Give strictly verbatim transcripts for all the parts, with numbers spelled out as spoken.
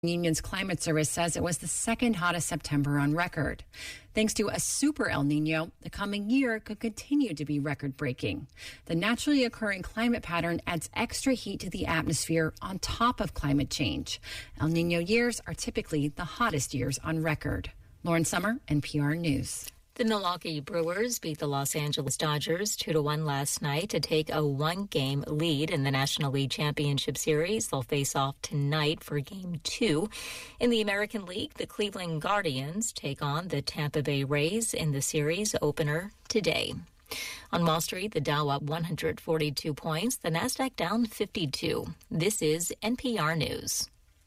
Union's Climate Service says it was the second hottest September on record. Thanks to a super El Nino, the coming year could continue to be record-breaking. The naturally occurring climate pattern adds extra heat to the atmosphere on top of climate change. El Nino years are typically the hottest years on record. Lauren Summer, N P R News. The Milwaukee Brewers beat the Los Angeles Dodgers two to one last night to take a one-game lead in the National League Championship Series. They'll face off tonight for Game two. In the American League, the Cleveland Guardians take on the Tampa Bay Rays in the series opener today. On Wall Street, the Dow up one hundred forty-two points, the Nasdaq down fifty-two. This is N P R News.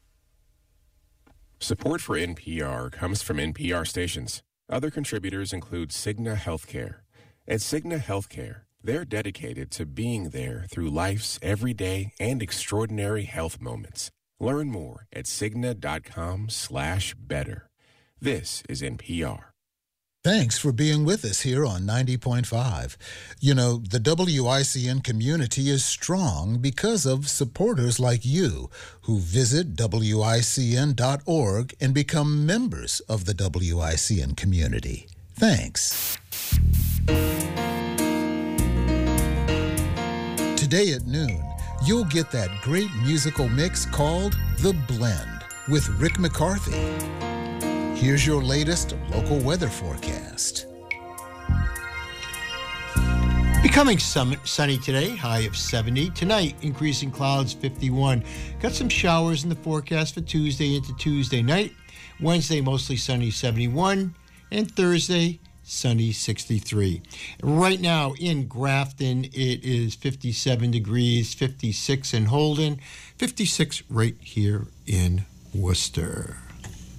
Support for N P R comes from N P R stations. Other contributors include Cigna Healthcare. At Cigna Healthcare, they're dedicated to being there through life's everyday and extraordinary health moments. Learn more at Cigna.com slash better. This is N P R. Thanks for being with us here on ninety point five. You know, the W I C N community is strong because of supporters like you who visit W I C N dot org and become members of the W I C N community. Thanks. Today at noon, you'll get that great musical mix called The Blend with Rick McCarthy. Here's your latest local weather forecast. Becoming sunny today, high of seventy. Tonight, increasing clouds, fifty-one. Got some showers in the forecast for Tuesday into Tuesday night. Wednesday, mostly sunny, seventy-one. And Thursday, sunny, sixty-three. Right now in Grafton, it is fifty-seven degrees, fifty-six in Holden, fifty-six right here in Worcester.